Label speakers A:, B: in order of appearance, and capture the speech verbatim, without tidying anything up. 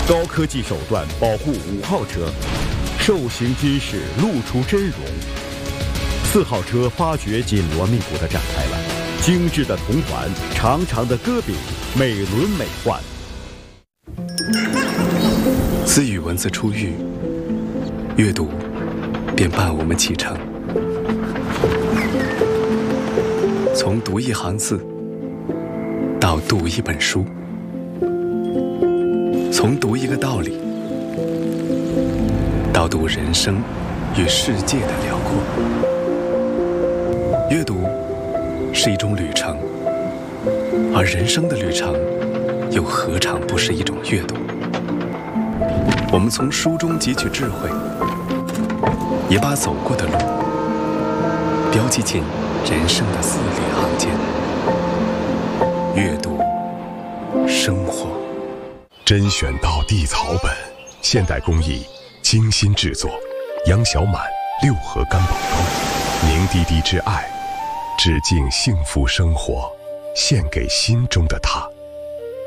A: 高科技手段保护五号车，兽形知识露出真容。四号车发掘紧锣密鼓地展开了，精致的铜环，长长的戈柄，美轮美奂。
B: 自与文字初遇，阅读便伴我们启程。从读一行字到读一本书，从读一个道理到读人生与世界的辽阔。阅读是一种旅程，而人生的旅程又何尝不是一种阅读？我们从书中汲取智慧，也把走过的路标记进人生的字里行间。阅读，生活。
C: 甄选到地草本，现代工艺，精心制作，杨小满六合干宝膏，凝滴滴之爱，致敬幸福生活，献给心中的他。